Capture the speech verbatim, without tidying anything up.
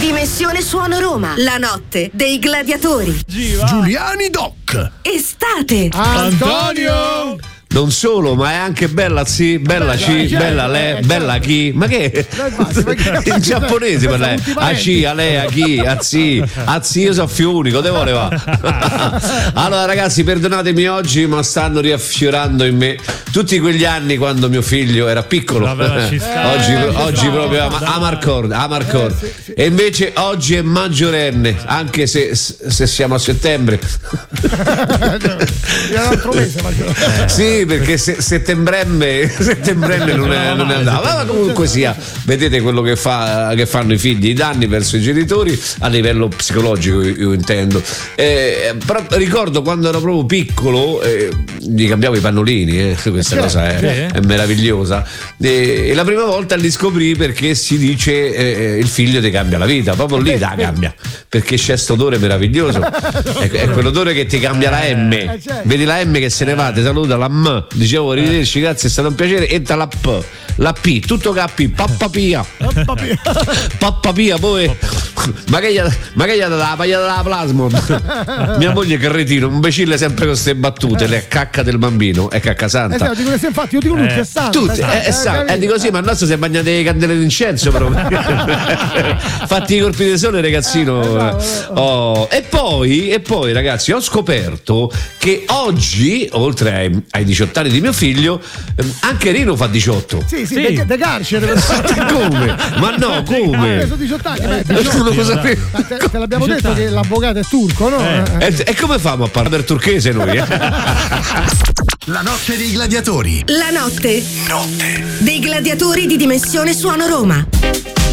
Dimensione Suono Roma, la notte dei gladiatori. Giva. Giuliani Doc. Estate. Antonio. Non solo, ma è anche bella sì, bella C, bella le, bella chi. Ma che? In giapponese parla a C, a lei, a chi, a zi, a zi, io so figlio unico, te voleva. Allora ragazzi, perdonatemi oggi, ma stanno riaffiorando in me tutti quegli anni quando mio figlio era piccolo. Vabbè, ci sta. Oggi, Eh, oggi ci sta, proprio dai. Amarcord, Amarcord. Eh, sì, sì. E invece oggi è maggiorenne, anche se, se siamo a settembre. Era l'altro mese, ma... Sì, perché se, settembremme, settembremme non è, non è andato. Ma comunque sia, vedete quello che, fa, che fanno i figli, i danni verso i genitori a livello psicologico, io, io intendo. Eh, però ricordo quando ero proprio piccolo, eh, gli cambiavo i pannolini, eh, questa cosa è, è meravigliosa. E, e la prima volta li scoprì perché si dice eh, il figlio ti cambia la vita, proprio lì la cambia, perché c'è sto odore meraviglioso, è, è quell'odore che ti cambia la M, vedi la M che se ne va, ti saluta la M, dicevo arrivederci, grazie, è stato un piacere, entra la P, la P, tutto K P, pappa pia, pappa pia, poi ma che gli ha ma che gli ha dato la pagliata della Plasmon? Mia moglie che retino, un imbecille sempre con queste battute, le cacca del bambino è cacca santa. Esatto, dico, infatti io dico tutti, è santa. Tutti, è, è santa. E dico sì, ma il nostro si è bagnato le candele d'incenso però. Fatti i colpi di sole, ragazzino. Oh. E poi, e poi ragazzi, ho scoperto che oggi, oltre ai, ai diciotto anni di mio figlio, anche Rino fa diciotto. Sì, sì, sì. De carcere. Come? Ma no, come? Ah, sono diciotto anni, beh, Non diciotto. lo sapevo. Te, te l'abbiamo detto che l'avvocato è turco, no? Eh. E, e come famo a parlare turchese noi? Eh? La notte dei gladiatori. La notte. Notte Dei gladiatori di Dimensione Suono Roma.